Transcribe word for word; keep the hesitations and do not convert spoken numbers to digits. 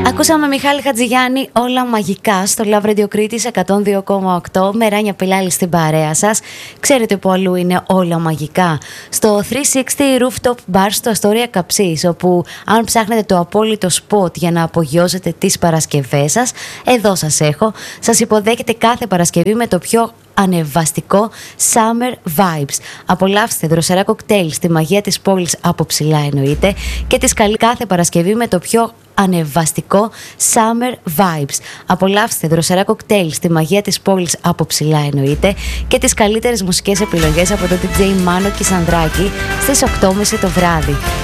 Ακούσαμε Μιχάλη Χατζηγιάννη, όλα μαγικά στο Love Radio Κρήτης εκατόν δύο κόμμα οκτώ, με Ράνια Πιλάλη στην παρέα σας. Ξέρετε που αλλού είναι όλα μαγικά? Στο τριακόσια εξήντα Rooftop Bar στο Αστόρια Καψής, όπου αν ψάχνετε το απόλυτο σποτ για να απογειώσετε τις Παρασκευές σας, εδώ σας έχω. Σας υποδέχεται κάθε Παρασκευή με το πιο ανεβαστικό Summer Vibes. Απολαύστε δροσερά κοκτέιλ στη μαγεία της πόλης από ψηλά εννοείται, και τις καλή κάθε Παρασκευή με το πιο ανεβαστικό Summer Vibes. Απολαύστε δροσερά κοκτέιλ στη μαγεία της πόλης από ψηλά εννοείται, και τις καλύτερες μουσικές επιλογές από το ντι τζέι Μάνο Κισανδράκη στις οκτώ και μισή το βράδυ.